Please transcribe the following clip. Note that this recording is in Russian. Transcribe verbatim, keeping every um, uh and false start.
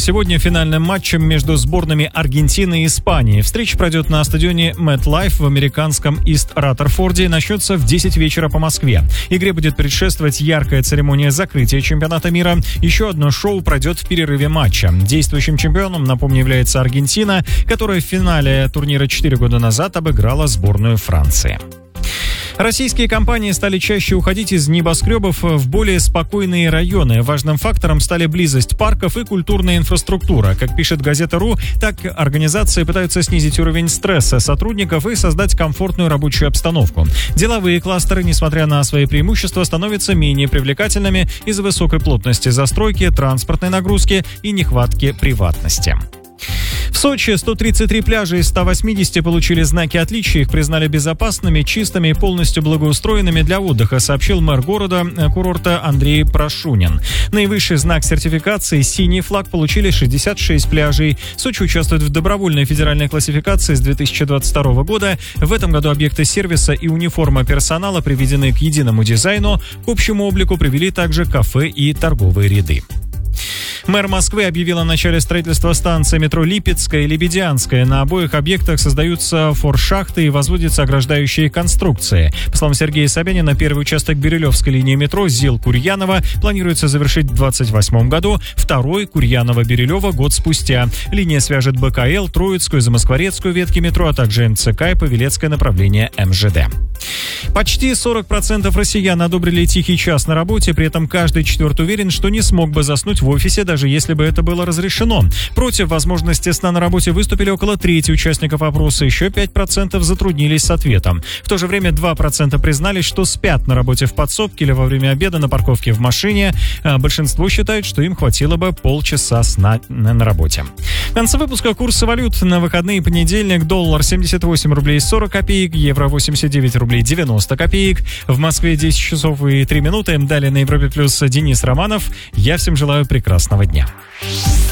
сегодня финальным матчем между сборными Аргентины и Испании. Встреча пройдет на стадионе MetLife в американском Ист-Раттерфорде и начнется в десять вечера по Москве. Игре будет предшествовать яркая церемония закрытия чемпионата мира. Еще одно шоу пройдет в перерыве матча. Действующим чемпионом, напомню, является Аргентина, которая в финале турнира четыре года назад обыграла сборную Франции. Российские компании стали чаще уходить из небоскребов в более спокойные районы. Важным фактором стали близость парков и культурная инфраструктура. Как пишет газета.ру, так организации пытаются снизить уровень стресса сотрудников и создать комфортную рабочую обстановку. Деловые кластеры, несмотря на свои преимущества, становятся менее привлекательными из-за высокой плотности застройки, транспортной нагрузки и нехватки приватности. В Сочи сто тридцать три пляжа из ста восьмидесяти получили знаки отличия. Их признали безопасными, чистыми и полностью благоустроенными для отдыха, сообщил мэр города курорта Андрей Прошунин. Наивысший знак сертификации «Синий флаг» получили шестьдесят шесть пляжей. Сочи участвует в добровольной федеральной классификации с две тысячи двадцать второго года. В этом году объекты сервиса и униформа персонала приведены к единому дизайну. К общему облику привели также кафе и торговые ряды. Мэр Москвы объявил о начале строительства станции метро Липецкая и Лебедянская. На обоих объектах создаются форшахты и возводятся ограждающие конструкции. По словам Сергея Собянина, первый участок Бирюлевской линии метро Зил-Курьянова планируется завершить в двадцать восьмом году, второй Курьянова-Бирюлева год спустя. Линия свяжет БКЛ, Троицкую, Замоскворецкую ветки метро, а также МЦК и Павелецкое направление МЖД. Почти сорок процентов россиян одобрили тихий час на работе, при этом каждый четвертый уверен, что не смог бы заснуть в офисе, даже если бы это было разрешено. Против возможности сна на работе выступили около трети участников опроса, еще пять процентов затруднились с ответом. В то же время два процента признались, что спят на работе в подсобке или во время обеда на парковке в машине. А большинство считает, что им хватило бы полчаса сна на работе. В конце выпуска курсы валют на выходные: понедельник, доллар семьдесят восемь рублей сорок копеек, евро восемьдесят девять рублей девяносто копеек. В Москве десять часов и три минуты. Далее на Европе плюс Денис Романов. Я всем желаю прекрасного дня.